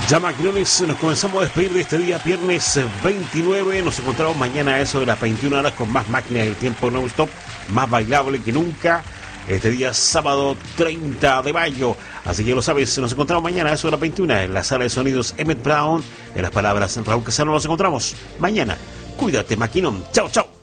Ya maquinones, nos comenzamos a despedir de este día, viernes 29. Nos encontramos mañana a eso de las 21 horas con más máquinas del tiempo non-stop, más bailable que nunca. Este día sábado 30 de mayo. Así que lo sabes, nos encontramos mañana a eso de las 21 en la sala de sonidos Emmett Brown. En las palabras Raúl Casano, nos encontramos mañana. Cuídate, maquinón. Chao, chao.